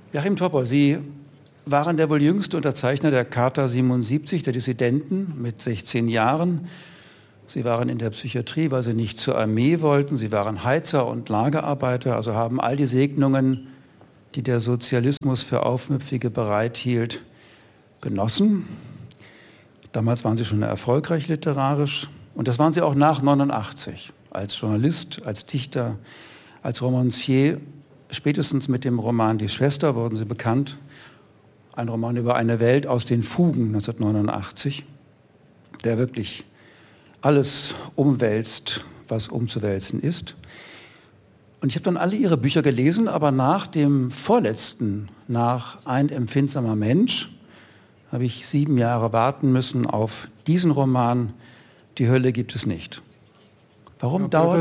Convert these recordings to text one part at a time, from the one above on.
Joachim Topper, Sie waren der wohl jüngste Unterzeichner der Charta 77 der Dissidenten mit 16 Jahren. Sie waren in der Psychiatrie, weil Sie nicht zur Armee wollten. Sie waren Heizer und Lagerarbeiter, also haben all die Segnungen, die der Sozialismus für Aufmüpfige bereithielt, genossen. Damals waren Sie schon erfolgreich literarisch und das waren Sie auch nach 89 als Journalist, als Dichter, als Romancier. Spätestens mit dem Roman Die Schwester wurden Sie bekannt. Ein Roman über eine Welt aus den Fugen 1989, der wirklich alles umwälzt, was umzuwälzen ist. Und ich habe dann alle Ihre Bücher gelesen, aber nach dem vorletzten, nach Ein empfindsamer Mensch, habe ich 7 Jahre warten müssen auf diesen Roman Die Hölle gibt es nicht. Warum dauert...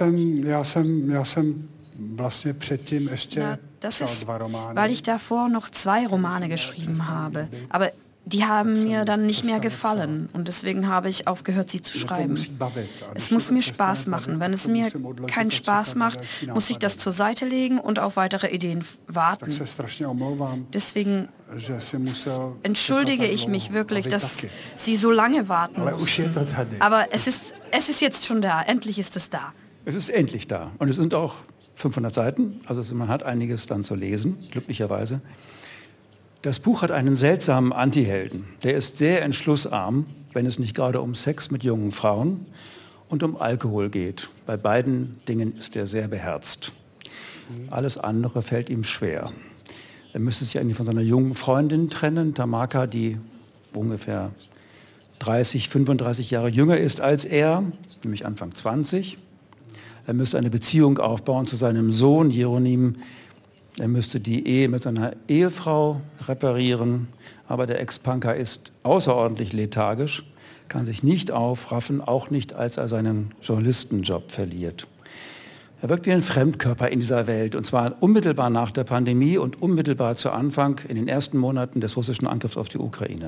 Das ist, weil ich davor noch 2 Romane geschrieben habe. Aber die haben mir dann nicht mehr gefallen und deswegen habe ich aufgehört, sie zu schreiben. Es muss mir Spaß machen. Wenn es mir keinen Spaß macht, muss ich das zur Seite legen und auf weitere Ideen warten. Deswegen entschuldige ich mich wirklich, dass Sie so lange warten mussten. Aber es ist jetzt schon da. Endlich ist es da. Es ist endlich da. Und es sind auch 500 Seiten, also man hat einiges dann zu lesen, glücklicherweise. Das Buch hat einen seltsamen Antihelden. Der ist sehr entschlussarm, wenn es nicht gerade um Sex mit jungen Frauen und um Alkohol geht. Bei beiden Dingen ist er sehr beherzt. Alles andere fällt ihm schwer. Er müsste sich eigentlich von seiner jungen Freundin trennen, Tamaka, die ungefähr 30, 35 Jahre jünger ist als er, nämlich Anfang 20. Er müsste eine Beziehung aufbauen zu seinem Sohn Jeronim. Er müsste die Ehe mit seiner Ehefrau reparieren. Aber der Ex-Punker ist außerordentlich lethargisch, kann sich nicht aufraffen, auch nicht, als er seinen Journalistenjob verliert. Er wirkt wie ein Fremdkörper in dieser Welt, und zwar unmittelbar nach der Pandemie und unmittelbar zu Anfang in den ersten Monaten des russischen Angriffs auf die Ukraine.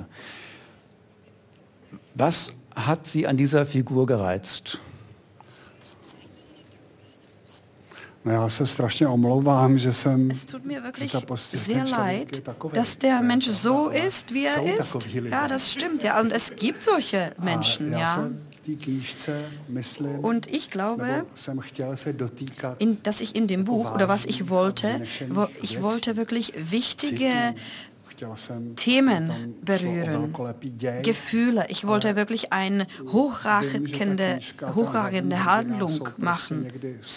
Was hat Sie an dieser Figur gereizt? Es tut mir wirklich sehr leid, dass der Mensch so ist, wie er ist. Ja, das stimmt. Ja. Und es gibt solche Menschen. Ja. Und ich glaube, dass ich in dem Buch, oder was ich wollte wirklich wichtige Themen berühren, Gefühle. Ich wollte wirklich eine hochragende Handlung machen.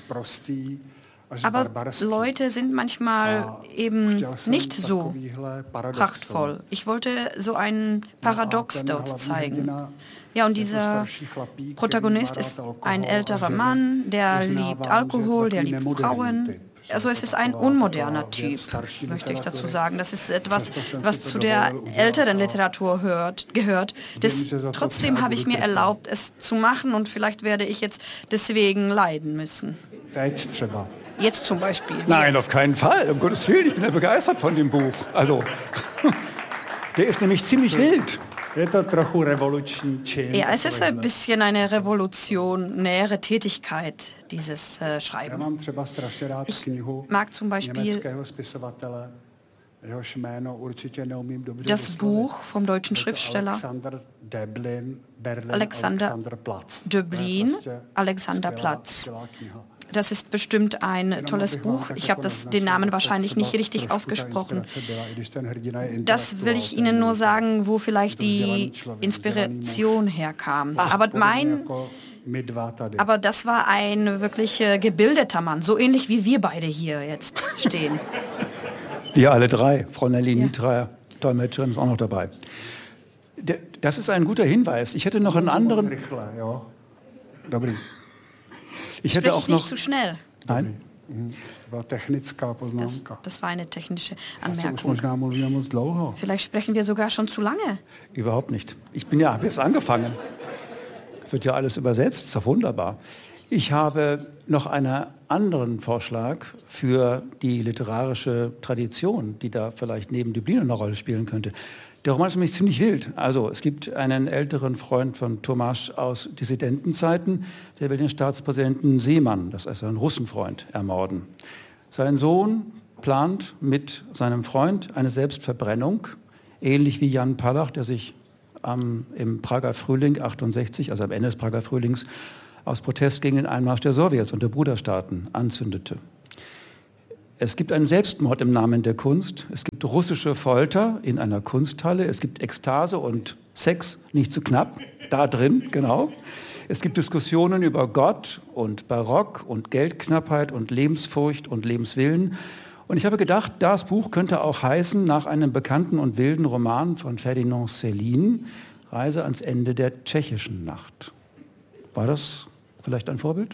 Aber Leute sind manchmal eben nicht so prachtvoll. Ich wollte so ein Paradox dort zeigen. Ja, und dieser Protagonist ist ein älterer Mann, der liebt Alkohol, der liebt Frauen. Also es ist ein unmoderner Typ, möchte ich dazu sagen. Das ist etwas, was zu der älteren Literatur gehört. Trotzdem habe ich mir erlaubt, es zu machen und vielleicht werde ich jetzt deswegen leiden müssen. Jetzt zum Beispiel. Nein, auf keinen Fall. Um Gottes Willen, ich bin ja begeistert von dem Buch. Also, der ist nämlich ziemlich wild. Ja, es ist ein bisschen eine revolutionäre Tätigkeit, dieses Schreiben. Ich mag zum Beispiel das Buch vom deutschen Schriftsteller Alexander Döblin, Alexanderplatz. Das ist bestimmt ein tolles Buch. Ich habe den Namen wahrscheinlich nicht richtig ausgesprochen. Das will ich Ihnen nur sagen, wo vielleicht die Inspiration herkam. Aber das war ein wirklich gebildeter Mann, so ähnlich wie wir beide hier jetzt stehen. Wir alle drei. Frau Nelly Nietreier, Dolmetscherin, ist auch noch dabei. Das ist ein guter Hinweis. Ich hätte noch einen anderen... Ich hätte auch noch... nicht zu schnell. Nein? Das war eine technische Anmerkung. Vielleicht sprechen wir sogar schon zu lange. Überhaupt nicht. Habe jetzt angefangen. Wird ja alles übersetzt, ist doch wunderbar. Ich habe noch einen anderen Vorschlag für die literarische Tradition, die da vielleicht neben Döblin eine Rolle spielen könnte. Der Roman ist nämlich ziemlich wild. Also es gibt einen älteren Freund von Tomasz aus Dissidentenzeiten, der will den Staatspräsidenten Seemann, das ist ein Russenfreund, ermorden. Sein Sohn plant mit seinem Freund eine Selbstverbrennung, ähnlich wie Jan Palach, der sich im Prager Frühling 68, also am Ende des Prager Frühlings, aus Protest gegen den Einmarsch der Sowjets und der Bruderstaaten anzündete. Es gibt einen Selbstmord im Namen der Kunst, es gibt russische Folter in einer Kunsthalle, es gibt Ekstase und Sex, nicht zu knapp, da drin, genau. Es gibt Diskussionen über Gott und Barock und Geldknappheit und Lebensfurcht und Lebenswillen. Und ich habe gedacht, das Buch könnte auch heißen, nach einem bekannten und wilden Roman von Ferdinand Céline, Reise ans Ende der tschechischen Nacht. War das vielleicht ein Vorbild?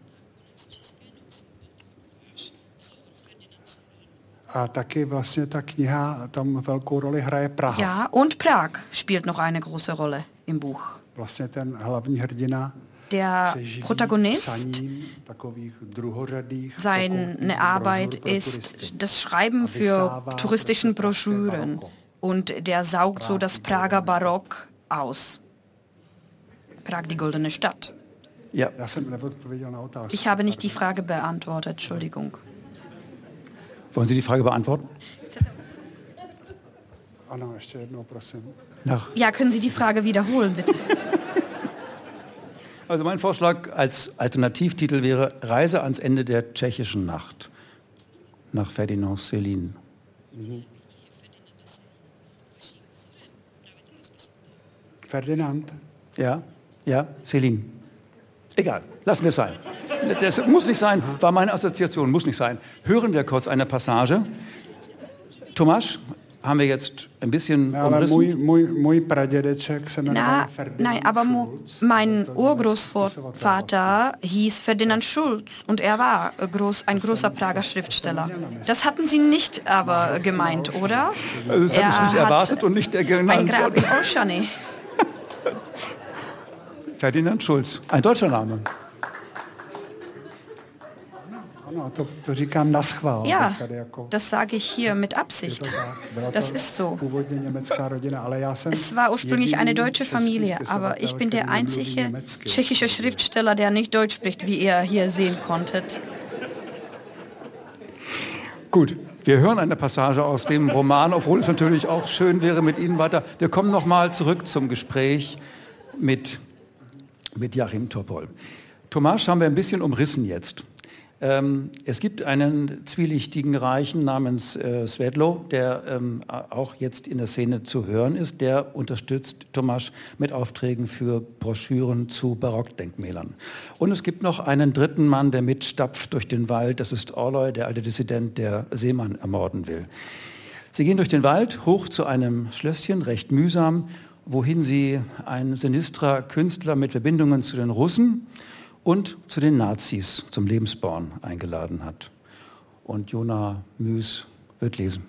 A taky vlastně ta kniha, tam velkou roli hraje Praha. Ja, und Prag spielt noch eine große Rolle im Buch. Vlastně ten hlavní hrdina Der Protagonist, seine Arbeit ist das Schreiben für touristischen Broschüren und der saugt so das Prager Barock aus. Prag, die goldene Stadt. Ja. Ich habe nicht die Frage beantwortet, Entschuldigung. Wollen Sie die Frage beantworten? Ja, können Sie die Frage wiederholen, bitte? Also mein Vorschlag als Alternativtitel wäre Reise ans Ende der tschechischen Nacht nach Ferdinand Céline. Ferdinand? Ja, Céline. Egal, lassen wir es sein. Das muss nicht sein, war meine Assoziation, muss nicht sein. Hören wir kurz eine Passage. Tomáš, haben wir jetzt ein bisschen umrissen? Nein, aber mein Urgroßvater hieß Ferdinand Schulz und er war ein großer Prager Schriftsteller. Das hatten Sie nicht aber gemeint, oder? Also das hatte ich nicht erwartet und nicht genannt. Ein Grab in Olszany. Ferdinand Schulz, ein deutscher Name. Ja, das sage ich hier mit Absicht. Das ist so. Es war ursprünglich eine deutsche Familie, aber ich bin der einzige tschechische Schriftsteller, der nicht Deutsch spricht, wie ihr hier sehen konntet. Gut, wir hören eine Passage aus dem Roman, obwohl es natürlich auch schön wäre mit Ihnen weiter. Wir kommen nochmal zurück zum Gespräch mit Joachim Topol. Tomáš haben wir ein bisschen umrissen jetzt. Es gibt einen zwielichtigen Reichen namens Světlo, der auch jetzt in der Szene zu hören ist. Der unterstützt Tomáš mit Aufträgen für Broschüren zu Barockdenkmälern. Und es gibt noch einen dritten Mann, der mitstapft durch den Wald. Das ist Orloj, der alte Dissident, der Seemann ermorden will. Sie gehen durch den Wald hoch zu einem Schlösschen, recht mühsam, wohin sie einen sinistrer Künstler mit Verbindungen zu den Russen und zu den Nazis zum Lebensborn eingeladen hat. Und Jona Müs wird lesen.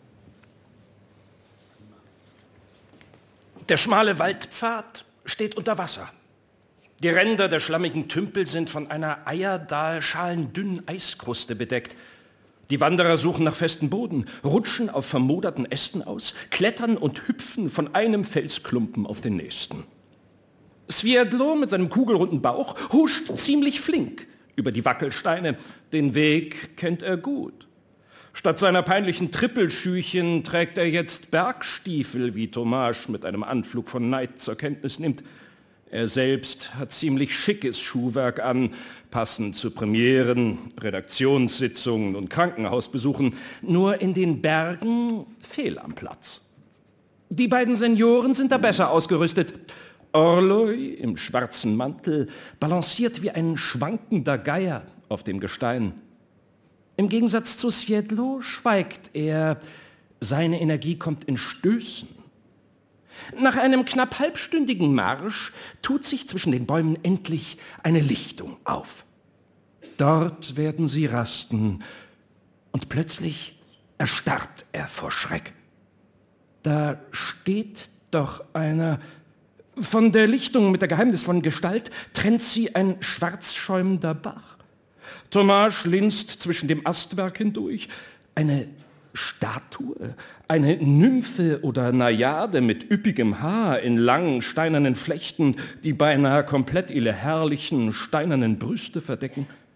Der schmale Waldpfad steht unter Wasser. Die Ränder der schlammigen Tümpel sind von einer eierdahlschalendünnen Eiskruste bedeckt. Die Wanderer suchen nach festem Boden, rutschen auf vermoderten Ästen aus, klettern und hüpfen von einem Felsklumpen auf den nächsten. Světlo mit seinem kugelrunden Bauch huscht ziemlich flink über die Wackelsteine. Den Weg kennt er gut. Statt seiner peinlichen Trippelschüchen trägt er jetzt Bergstiefel, wie Tomáš mit einem Anflug von Neid zur Kenntnis nimmt. Er selbst hat ziemlich schickes Schuhwerk an, passend zu Premieren, Redaktionssitzungen und Krankenhausbesuchen. Nur in den Bergen fehl am Platz. Die beiden Senioren sind da besser ausgerüstet. Orloj im schwarzen Mantel balanciert wie ein schwankender Geier auf dem Gestein. Im Gegensatz zu Světlo schweigt er. Seine Energie kommt in Stößen. Nach einem knapp halbstündigen Marsch tut sich zwischen den Bäumen endlich eine Lichtung auf. Dort werden sie rasten und plötzlich erstarrt er vor Schreck. Da steht doch einer. Von der Lichtung mit der geheimnisvollen Gestalt trennt sie ein schwarz schäumender Bach. Tomáš linst zwischen dem Astwerk hindurch. Eine Statue, eine Nymphe oder Najade mit üppigem Haar in langen steinernen Flechten, die beinahe komplett ihre herrlichen steinernen Brüste verdecken.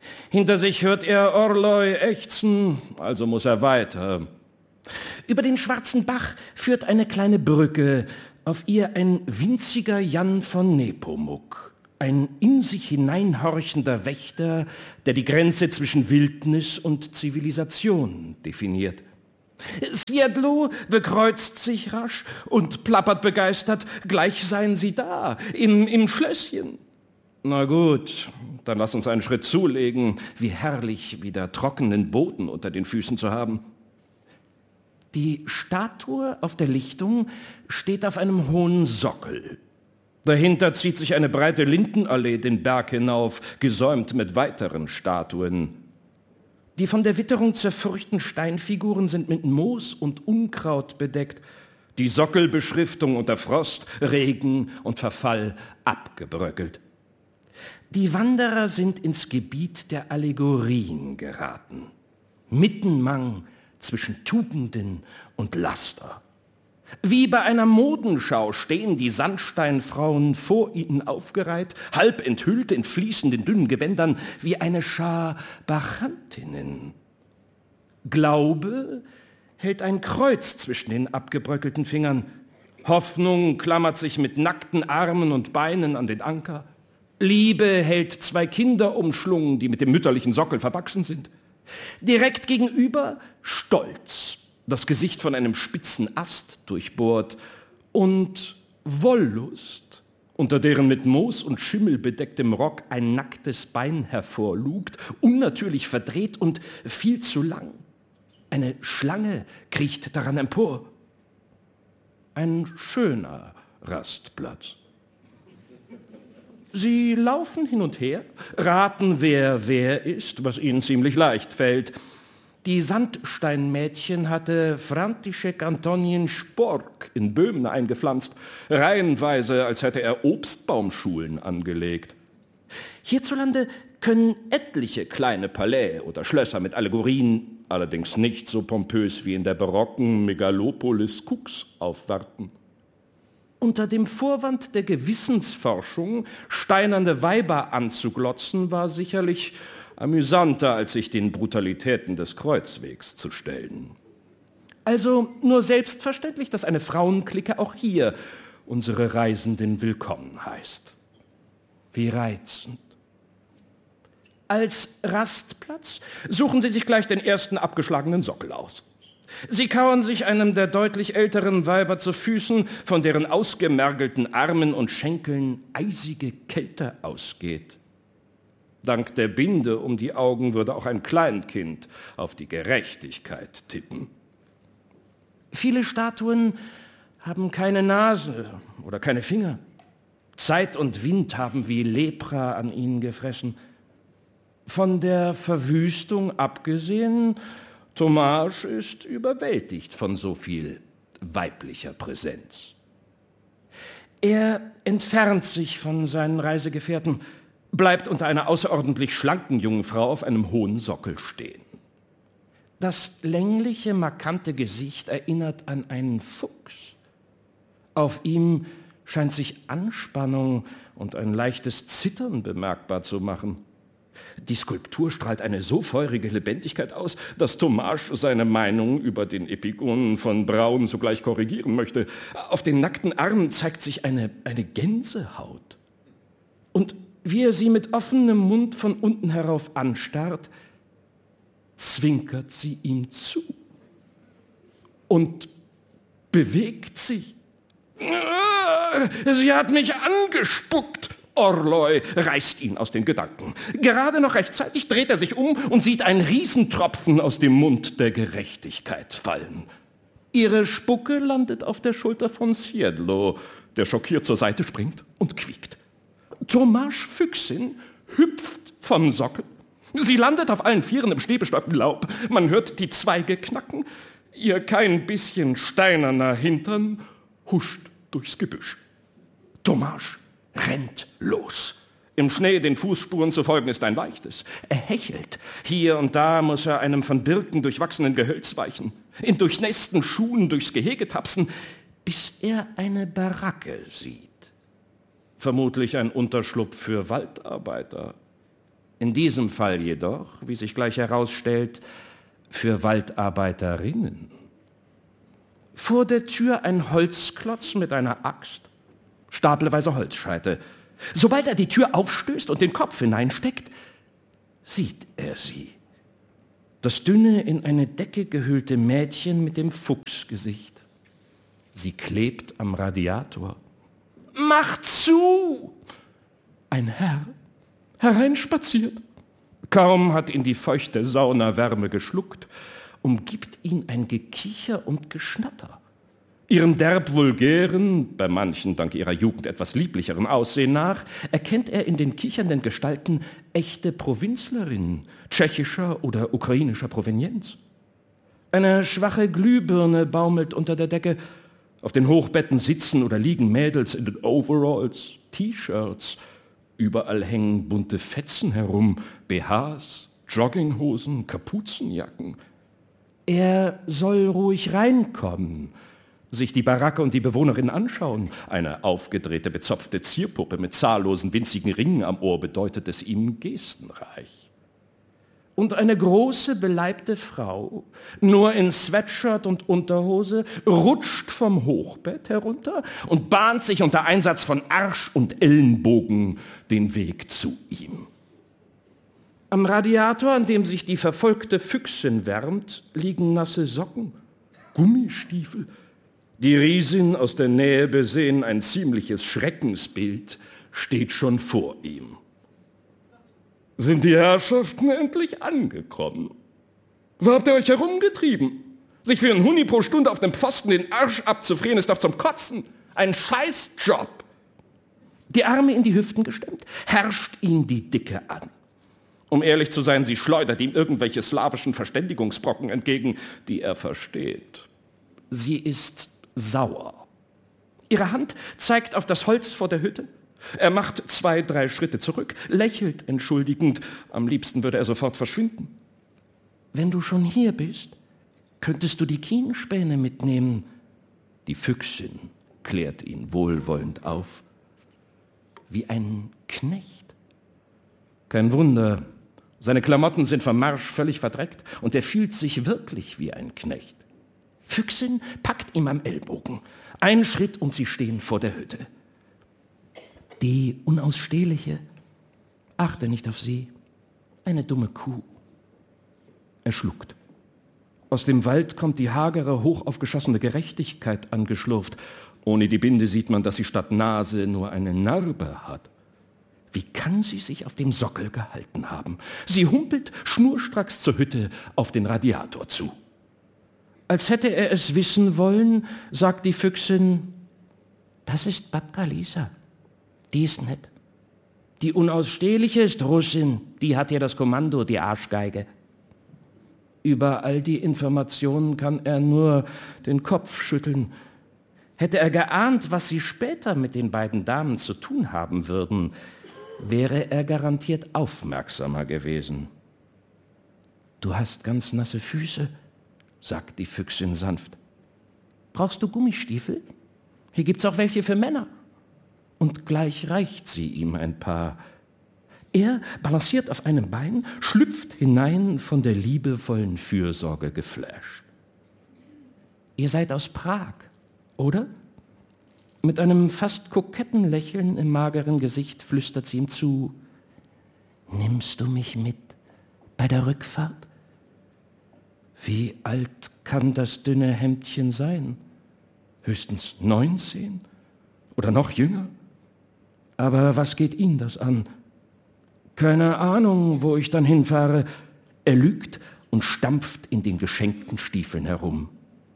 Hinter sich hört er Orloj ächzen, also muss er weiter. Über den Schwarzen Bach führt eine kleine Brücke, auf ihr ein winziger Jan von Nepomuk, ein in sich hineinhorchender Wächter, der die Grenze zwischen Wildnis und Zivilisation definiert. Svierdlo bekreuzt sich rasch und plappert begeistert, gleich seien sie da, im Schlösschen. Na gut, dann lass uns einen Schritt zulegen, wie herrlich wieder trockenen Boden unter den Füßen zu haben. Die Statue auf der Lichtung steht auf einem hohen Sockel. Dahinter zieht sich eine breite Lindenallee den Berg hinauf, gesäumt mit weiteren Statuen. Die von der Witterung zerfurchten Steinfiguren sind mit Moos und Unkraut bedeckt, die Sockelbeschriftung unter Frost, Regen und Verfall abgebröckelt. Die Wanderer sind ins Gebiet der Allegorien geraten. Mittenmang zwischen Tugenden und Laster. Wie bei einer Modenschau stehen die Sandsteinfrauen vor ihnen aufgereiht, halb enthüllt in fließenden dünnen Gewändern, wie eine Schar Bacchantinnen. Glaube hält ein Kreuz zwischen den abgebröckelten Fingern. Hoffnung klammert sich mit nackten Armen und Beinen an den Anker. Liebe hält zwei Kinder umschlungen, die mit dem mütterlichen Sockel verwachsen sind. Direkt gegenüber Stolz, das Gesicht von einem spitzen Ast durchbohrt, und Wollust, unter deren mit Moos und Schimmel bedecktem Rock ein nacktes Bein hervorlugt, unnatürlich verdreht und viel zu lang. Eine Schlange kriecht daran empor. Ein schöner Rastplatz. Sie laufen hin und her, raten, wer ist, was ihnen ziemlich leicht fällt. Die Sandsteinmädchen hatte František Antonín Špork in Böhmen eingepflanzt, reihenweise, als hätte er Obstbaumschulen angelegt. Hierzulande können etliche kleine Palais oder Schlösser mit Allegorien, allerdings nicht so pompös wie in der barocken Megalopolis Cux, aufwarten. Unter dem Vorwand der Gewissensforschung steinerne Weiber anzuglotzen, war sicherlich amüsanter, als sich den Brutalitäten des Kreuzwegs zu stellen. Also nur selbstverständlich, dass eine Frauenklicke auch hier unsere Reisenden willkommen heißt. Wie reizend. Als Rastplatz suchen Sie sich gleich den ersten abgeschlagenen Sockel aus. Sie kauern sich einem der deutlich älteren Weiber zu Füßen, von deren ausgemergelten Armen und Schenkeln eisige Kälte ausgeht. Dank der Binde um die Augen würde auch ein Kleinkind auf die Gerechtigkeit tippen. Viele Statuen haben keine Nase oder keine Finger. Zeit und Wind haben wie Lepra an ihnen gefressen. Von der Verwüstung abgesehen, Tomáš ist überwältigt von so viel weiblicher Präsenz. Er entfernt sich von seinen Reisegefährten, bleibt unter einer außerordentlich schlanken jungen Frau auf einem hohen Sockel stehen. Das längliche, markante Gesicht erinnert an einen Fuchs. Auf ihm scheint sich Anspannung und ein leichtes Zittern bemerkbar zu machen. Die Skulptur strahlt eine so feurige Lebendigkeit aus, dass Tomáš seine Meinung über den Epigonen von Braun sogleich korrigieren möchte. Auf den nackten Armen zeigt sich eine Gänsehaut. Und wie er sie mit offenem Mund von unten herauf anstarrt, zwinkert sie ihm zu und bewegt sich. Sie hat mich angespuckt. Orloj reißt ihn aus den Gedanken. Gerade noch rechtzeitig dreht er sich um und sieht einen Riesentropfen aus dem Mund der Gerechtigkeit fallen. Ihre Spucke landet auf der Schulter von Svierdlo, der schockiert zur Seite springt und quiekt. Tomáš Füchsin hüpft vom Sockel. Sie landet auf allen Vieren im schneebestäubten Laub. Man hört die Zweige knacken. Ihr kein bisschen steinerner Hintern huscht durchs Gebüsch. Tomáš rennt los. Im Schnee den Fußspuren zu folgen ist ein leichtes. Er hechelt. Hier und da muss er einem von Birken durchwachsenen Gehölz weichen, in durchnässten Schuhen durchs Gehege tapsen, bis er eine Baracke sieht. Vermutlich ein Unterschlupf für Waldarbeiter. In diesem Fall jedoch, wie sich gleich herausstellt, für Waldarbeiterinnen. Vor der Tür ein Holzklotz mit einer Axt, stapelweise Holzscheite. Sobald er die Tür aufstößt und den Kopf hineinsteckt, sieht er sie. Das dünne, in eine Decke gehüllte Mädchen mit dem Fuchsgesicht. Sie klebt am Radiator. »Mach zu!« Ein Herr hereinspaziert. Kaum hat ihn die feuchte Saunawärme geschluckt, umgibt ihn ein Gekicher und Geschnatter. Ihrem derb vulgären, bei manchen dank ihrer Jugend etwas lieblicheren Aussehen nach, erkennt er in den kichernden Gestalten echte Provinzlerinnen, tschechischer oder ukrainischer Provenienz. Eine schwache Glühbirne baumelt unter der Decke. Auf den Hochbetten sitzen oder liegen Mädels in den Overalls, T-Shirts. Überall hängen bunte Fetzen herum, BHs, Jogginghosen, Kapuzenjacken. Er soll ruhig reinkommen, sich die Baracke und die Bewohnerin anschauen. Eine aufgedrehte, bezopfte Zierpuppe mit zahllosen, winzigen Ringen am Ohr bedeutet es ihm gestenreich. Und eine große, beleibte Frau, nur in Sweatshirt und Unterhose, rutscht vom Hochbett herunter und bahnt sich unter Einsatz von Arsch und Ellenbogen den Weg zu ihm. Am Radiator, an dem sich die verfolgte Füchsin wärmt, liegen nasse Socken, Gummistiefel. Die Riesin, aus der Nähe besehen ein ziemliches Schreckensbild, steht schon vor ihm. Sind die Herrschaften endlich angekommen? Wo habt ihr euch herumgetrieben? Sich für einen Huni pro Stunde auf dem Pfosten den Arsch abzufrieren, ist doch zum Kotzen. Ein Scheißjob. Die Arme in die Hüften gestemmt, herrscht ihn die Dicke an. Um ehrlich zu sein, sie schleudert ihm irgendwelche slawischen Verständigungsbrocken entgegen, die er versteht. Sie ist sauer. Ihre Hand zeigt auf das Holz vor der Hütte. Er macht 2, 3 Schritte zurück, lächelt entschuldigend. Am liebsten würde er sofort verschwinden. Wenn du schon hier bist, könntest du die Kienspäne mitnehmen. Die Füchsin klärt ihn wohlwollend auf. Wie ein Knecht. Kein Wunder, seine Klamotten sind vom Marsch völlig verdreckt und er fühlt sich wirklich wie ein Knecht. Füchsin packt ihm am Ellbogen. Ein Schritt und sie stehen vor der Hütte. Die Unausstehliche, achte nicht auf sie, eine dumme Kuh. Er schluckt. Aus dem Wald kommt die hagere, hochaufgeschossene Gerechtigkeit angeschlurft. Ohne die Binde sieht man, dass sie statt Nase nur eine Narbe hat. Wie kann sie sich auf dem Sockel gehalten haben? Sie humpelt schnurstracks zur Hütte auf den Radiator zu. Als hätte er es wissen wollen, sagt die Füchsin, das ist Babka Lisa. Die ist nett. Die Unausstehliche ist Russin, die hat ja das Kommando, die Arschgeige. Über all die Informationen kann er nur den Kopf schütteln. Hätte er geahnt, was sie später mit den beiden Damen zu tun haben würden, wäre er garantiert aufmerksamer gewesen. Du hast ganz nasse Füße, sagt die Füchsin sanft. Brauchst du Gummistiefel? Hier gibt's auch welche für Männer. Und gleich reicht sie ihm ein paar. Er balanciert auf einem Bein, schlüpft hinein, von der liebevollen Fürsorge geflasht. Ihr seid aus Prag, oder? Mit einem fast koketten Lächeln im mageren Gesicht flüstert sie ihm zu. Nimmst du mich mit bei der Rückfahrt? Wie alt kann das dünne Hemdchen sein? Höchstens 19 oder noch jünger? Aber was geht ihn das an? Keine Ahnung, wo ich dann hinfahre. Er lügt und stampft in den geschenkten Stiefeln herum.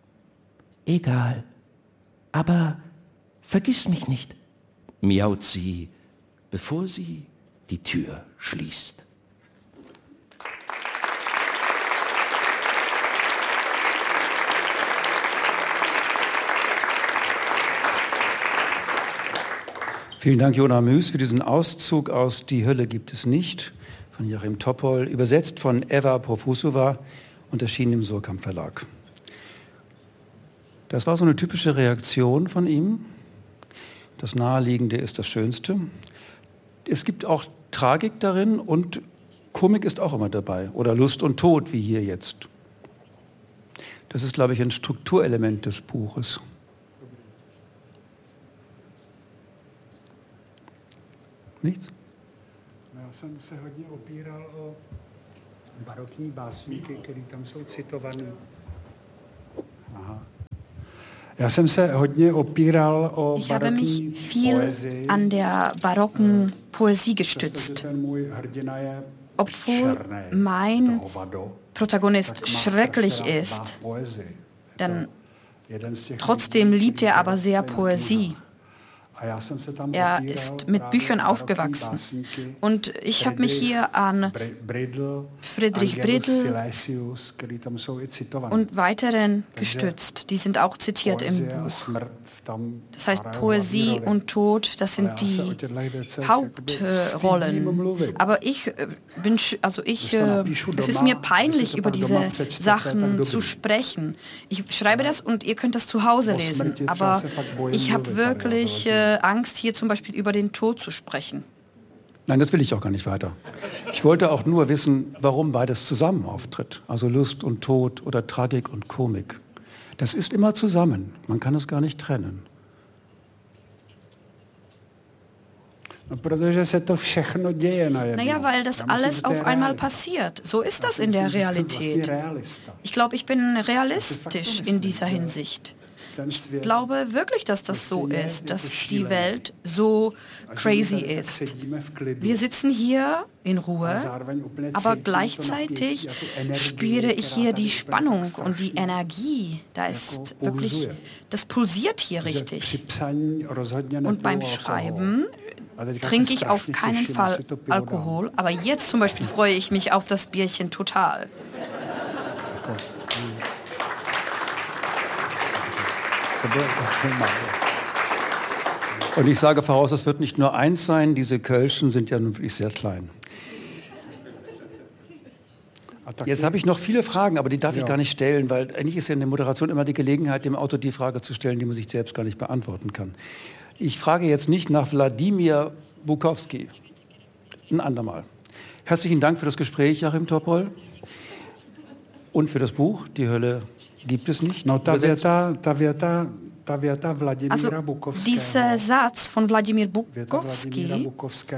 Egal, aber vergiss mich nicht, miaut sie, bevor sie die Tür schließt. Vielen Dank, Jona Müß, für diesen Auszug aus Die Hölle gibt es nicht von Joachim Topol, übersetzt von Eva Profusova und erschienen im Surkamp Verlag. Das war so eine typische Reaktion von ihm. Das Naheliegende ist das Schönste. Es gibt auch Tragik darin und Komik ist auch immer dabei. Oder Lust und Tod, wie hier jetzt. Das ist, glaube ich, ein Strukturelement des Buches. Nichts? Já jsem se hodně opíral o barokní básníky, které tam jsou citované. Aha. Já jsem se hodně opíral o Ich habe mich viel an der barocken Poesie gestützt. Obwohl mein Protagonist schrecklich ist, dann trotzdem liebt er aber sehr Poesie. Er ist mit Büchern aufgewachsen. Und ich habe mich hier an Friedrich Bridl und weiteren gestützt. Die sind auch zitiert im Buch. Das heißt, Poesie und Tod, das sind die Hauptrollen. Aber es ist mir peinlich, über diese Sachen zu sprechen. Ich schreibe das und ihr könnt das zu Hause lesen. Aber ich habe wirklich Angst, hier zum Beispiel über den Tod zu sprechen. Nein, das will ich auch gar nicht weiter. Ich wollte auch nur wissen, warum beides zusammen auftritt. Also Lust und Tod oder Tragik und Komik. Das ist immer zusammen. Man kann es gar nicht trennen. Naja, weil das alles auf einmal passiert. So ist das in der Realität. Ich glaube, ich bin realistisch in dieser Hinsicht. Ich glaube wirklich, dass das so ist, dass die Welt so crazy ist. Wir sitzen hier in Ruhe, aber gleichzeitig spüre ich hier die Spannung und die Energie. Da ist wirklich, das pulsiert hier richtig. Und beim Schreiben trinke ich auf keinen Fall Alkohol, aber jetzt zum Beispiel freue ich mich auf das Bierchen total. Und ich sage voraus, es wird nicht nur eins sein, diese Kölschen sind ja nun wirklich sehr klein. Jetzt habe ich noch viele Fragen, aber die darf ich gar nicht stellen, weil eigentlich ist ja in der Moderation immer die Gelegenheit, dem Autor die Frage zu stellen, die man sich selbst gar nicht beantworten kann. Ich frage jetzt nicht nach Wladimir Bukowski. Ein andermal. Herzlichen Dank für das Gespräch, Joachim Topol. Und für das Buch, Die Hölle gibt es nicht. Also dieser Satz von Wladimir Bukowski,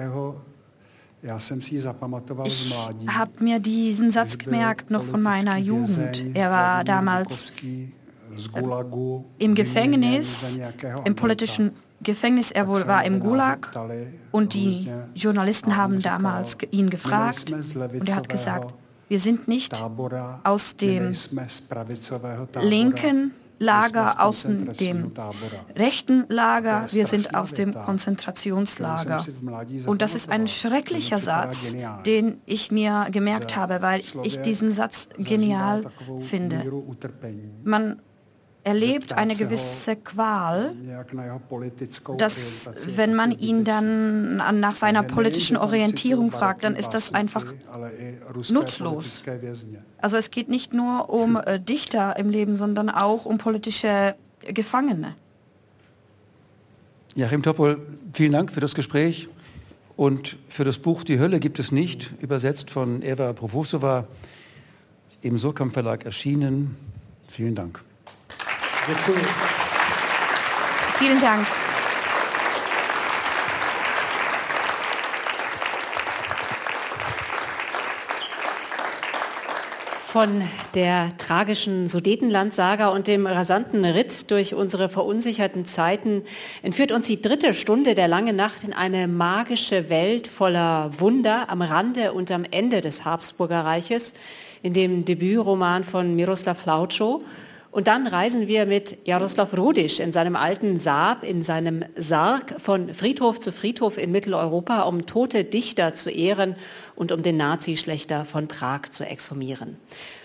ich habe mir diesen Satz gemerkt noch von meiner Jugend. Er war damals im Gefängnis, im politischen Gefängnis, er war im Gulag und die Journalisten haben damals ihn gefragt und er hat gesagt, wir sind nicht aus dem linken Lager, aus dem rechten Lager, wir sind aus dem Konzentrationslager. Und das ist ein schrecklicher Satz, den ich mir gemerkt habe, weil ich diesen Satz genial finde. Man erlebt eine gewisse Qual, dass wenn man ihn dann nach seiner politischen Orientierung fragt, dann ist das einfach nutzlos. Also es geht nicht nur um Dichter im Leben, sondern auch um politische Gefangene. Joachim Topol, vielen Dank für das Gespräch und für das Buch Die Hölle gibt es nicht, übersetzt von Eva Provosova, im Surkamp Verlag erschienen. Vielen Dank. Vielen Dank. Von der tragischen Sudetenland-Saga und dem rasanten Ritt durch unsere verunsicherten Zeiten entführt uns die 3. Stunde der Langen Nacht in eine magische Welt voller Wunder am Rande und am Ende des Habsburger Reiches, in dem Debütroman von Miroslav Hlaučo. Und dann reisen wir mit Jaroslav Rudiš in seinem alten Saab, in seinem Sarg von Friedhof zu Friedhof in Mitteleuropa, um tote Dichter zu ehren und um den Nazischlächter von Prag zu exhumieren.